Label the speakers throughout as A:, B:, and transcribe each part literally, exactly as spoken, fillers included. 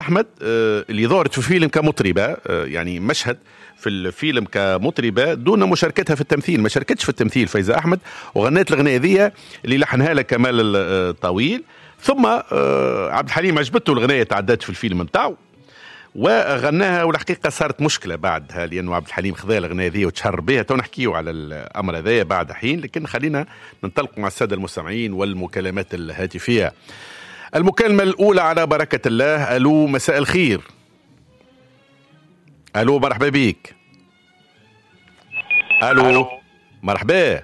A: أحمد اللي ظهرت في فيلم كمطربة، يعني مشهد في الفيلم كمطربة دون مشاركتها في التمثيل، ما شاركتش في التمثيل فايزة أحمد، وغنيت الأغنية ذي اللي لحنها لها كمال الطويل. ثم عبد الحليم عجبته الأغنية، تعدت في الفيلم متاعه وغناها، والحقيقة صارت مشكلة بعدها لأنه عبد الحليم خذا الأغنية ذي وتشهر بها. تو نحكيو على الأمر هذا بعد حين، لكن خلينا ننطلق مع السادة المستمعين والمكالمات الهاتفية. المكالمة الأولى على بركة الله. ألو، مساء الخير. ألو، مرحبا بيك. ألو، مرحبا.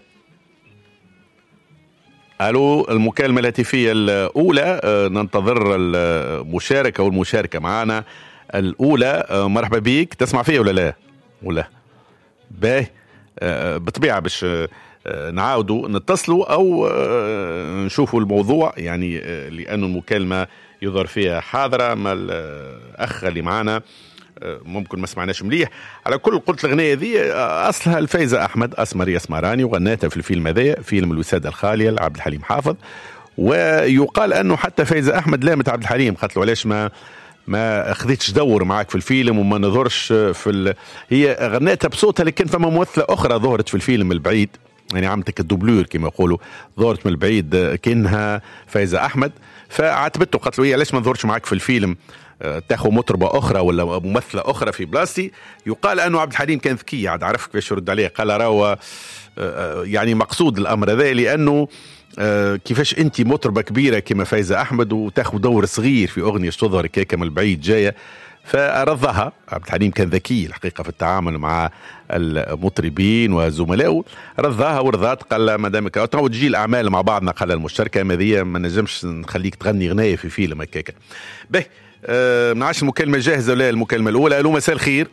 A: ألو، المكالمة الهاتفية الأولى، ننتظر المشاركة والمشاركة معنا الأولى. مرحبا بيك، تسمع فيها ولا لا؟ ولا باهي، بطبيعة باش نعاودوا نتصلوا أو نشوفوا الموضوع، يعني لأنه المكالمة يظهر فيها حاضرة، ما الأخ اللي معنا ممكن ما سمعناش مليح. على كل، قلت الأغنية ذي أصلها الفايزة أحمد أسمر يسمراني، وغناتها في الفيلم هذا، فيلم الوسادة الخالية لعبد الحليم حافظ. ويقال أنه حتى فايزة أحمد لامت عبد الحليم، قالت له علاش ما ما أخذتش دور معك في الفيلم وما نظهرش في ال... هي غناتها بصوتها، لكن فما ممثلة أخرى ظهرت في الفيلم البعيد، يعني عملتك الدوبلور كما يقولوا، ظهرت من البعيد كأنها فايزة أحمد، فعاتبته قالت له علاش ما نظهرش معك في الفيلم، تاخذ مطربة أخرى ولا ممثلة أخرى في بلاستي. يقال أنه عبد الحليم كان ذكي، عاد عرف كيفاش يرد عليه، قال راهو يعني مقصود الأمر هذا، لأنه كيفاش أنت مطربة كبيرة كما فايزة أحمد وتاخذ دور صغير في أغنية تظهر كيكا من البعيد جاية، فرضها. عبد الحليم كان ذكي الحقيقة في التعامل مع المطربين وزملائه، رضاها ورضات، قال ما دامك تو تجي الأعمال مع بعضنا، قال المشتركة ماذية ما نجمش نخليك تغني غناية في فيلم هكاكا. به أه ما نعرفش المكالمة جاهزة ولا المكالمة الأولى. ألو، مساء الخير.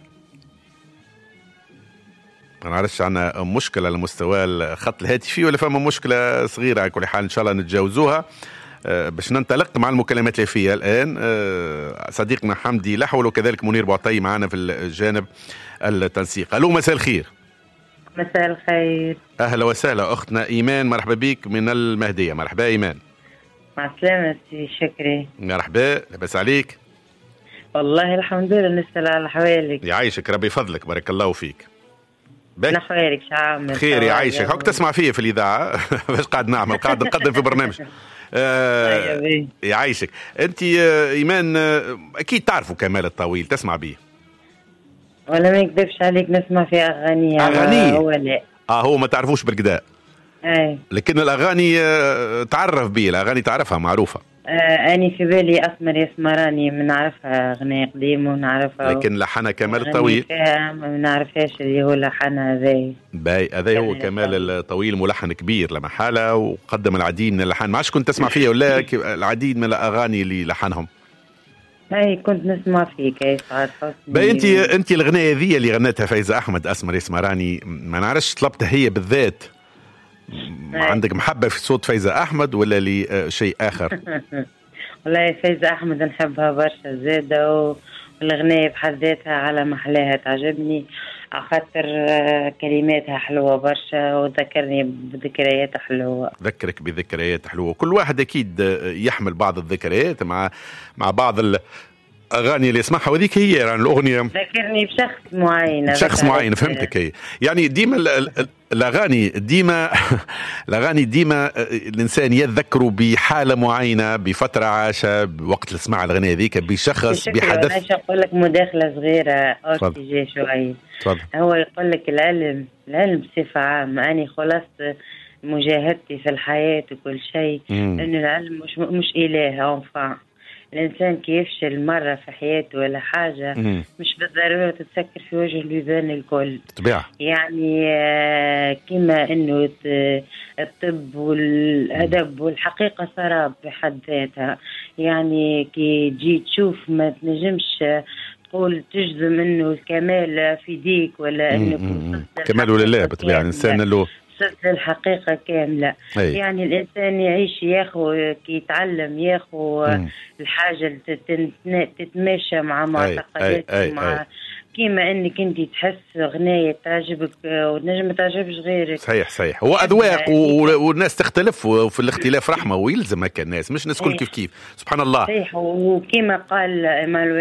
A: ما نعرفش عنا مشكلة على مستوى الخط الهاتفي ولا فما مشكلة صغيرة، على كل حال إن شاء الله نتجاوزوها. أه باش ننطلق مع المكالمات الهاتفية الآن. أه صديقنا حمدي لحول وكذلك منير بوعطي معنا في الجانب التنسيق. ألو، مساء الخير.
B: مساء الخير.
A: أهلا وسهلا أختنا إيمان، مرحبا بك من المهدية. مرحبا إيمان.
B: مع السلامة سي شكري.
A: مرحبا، لاباس عليك؟
B: والله الحمد لله، نسأل على حوالك.
A: يعيشك ربي فضلك، بارك الله فيك.
B: نحوالك شعامل
A: خير يعيشك. هاك تسمع فيه في الإذاعة باش قاعد نعمل، قاعد نقدم في برنامج. آه يعيشك. أنت إيمان أكيد تعرفوا كمال الطويل، تسمع به
B: ولا ما يكذبش عليك؟ نسمع في أغاني.
A: أغاني
B: هو لا
A: آه هو ما تعرفوش بالكدا.
B: أي.
A: لكن الأغاني تعرف به، الأغاني تعرفها معروفة.
B: آه أني في بالي أسمر يسمراني، بنعرفها أغنية قديمة ونعرفها،
A: لكن لحنها كمال الطويل
B: ما بنعرفهاش اللي هو لحنها ذي.
A: باي هذا هو كمال الطويل، ملحن كبير لما حالة، وقدم العديد من اللحن. ما عادش كنت تسمع فيها ولا العديد من الأغاني اللي لحنهم؟
B: اي كنت نسمع فيك اي سعاد حسني.
A: باي انت انت الأغنية ذي اللي غنتها فايزة أحمد أسمر يسمراني، ما نعرفش طلبتها هي بالذات، عندك محبة في صوت فايزة أحمد ولا لي شيء آخر؟
B: والله فايزة أحمد نحبها برشا زادة، والأغنية بحد ذاتها على محلاها تعجبني، خاطر كلماتها حلوة برشا وذكرني بذكريات حلوة.
A: ذكرك بذكريات حلوة. كل واحد أكيد يحمل بعض الذكريات مع مع بعض الأغاني اللي يسمعها، وذيك هي يعني الأغنية
B: ذكرني بشخص معين.
A: شخص معين، فهمتك. هي يعني ديما الأغاني ديما الأغاني ديما الإنسان يذكره بحالة معينة، بفترة عاشها، بوقت اللي سمع الأغنية ذيك، بشخص، بحدث.
B: أنا أقول لك مداخلة صغيرة أرتجي شوي. هو يقول لك العلم العلم بصفة عامة، أنا خلصت مجاهدتي في الحياة وكل شيء، إنه العلم مش مش إله أنفع. الإنسان كي يفشل مرة في حياته ولا حاجة، مم. مش بالضرورة تتسكر في وجه البيبان الكل طبيعة. يعني كما إنه الطب والأدب والحقيقة سراب بحد ذاتها، يعني كي جي تشوف ما تنجمش تقول تجزم إنه الكمال في ديك ولا إنه
A: كمال ولا لا، بطبيعة الإنسان له
B: الحقيقة كاملة. أي. يعني الإنسان يعيش ياخو كي يتعلم ياخو الحاجة تتماشى مع معتقداته، مع كيما انك انت تحس اغنية تعجبك ونجم ما تعجبش غيرك.
A: صحيح صحيح، هو اذواق والناس تختلف، وفي الاختلاف رحمة، ويلزم هكا الناس مش ناس كل كيف كيف. سبحان الله.
B: صحيح، وكيما قال